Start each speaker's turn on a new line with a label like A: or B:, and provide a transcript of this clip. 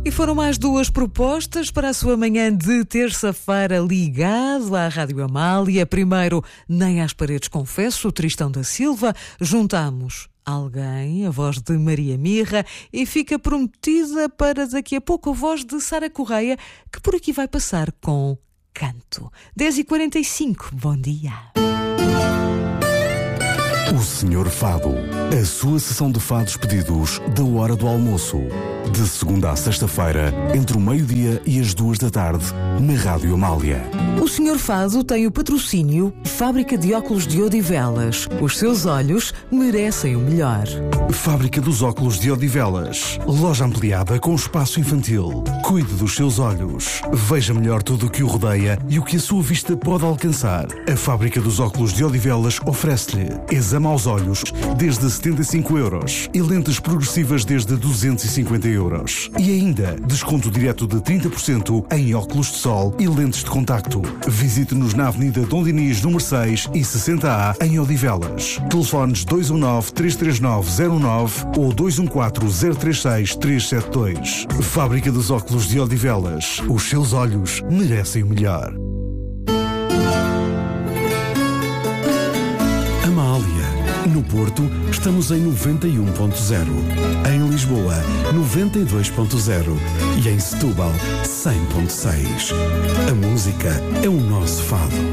A: E foram mais duas propostas para a sua manhã de terça-feira ligado à Rádio Amália. Primeiro, Nem às Paredes Confesso, o Tristão da Silva. Juntamos Alguém, a voz de Maria Mirra, e fica prometida para daqui a pouco a voz de Sara Correia, que por aqui vai passar com Canto. 10h45, bom dia.
B: O Senhor Fado, a sua sessão de fados pedidos da hora do almoço. De segunda a sexta-feira, entre o meio-dia e as 2 da tarde, na Rádio Amália.
A: O Senhor Fado tem o patrocínio Fábrica de Óculos de Odivelas. Os seus olhos merecem o melhor.
B: Fábrica dos Óculos de Odivelas. Loja ampliada com espaço infantil. Cuide dos seus olhos. Veja melhor tudo o que o rodeia e o que a sua vista pode alcançar. A Fábrica dos Óculos de Odivelas oferece-lhe exame aos olhos desde 75 euros e lentes progressivas desde 250 euros. E ainda desconto direto de 30% em óculos de sol e lentes de contacto. Visite-nos na Avenida Dom Dinis, número 6 e 60A, em Odivelas. Telefones 219-339-09 ou 214-036-372. Fábrica dos Óculos de Odivelas. Os seus olhos merecem o melhor. Amália. No Porto, estamos em 91.0. Em Lisboa, 92.0. E em Setúbal, 100.6. A música é o nosso fado.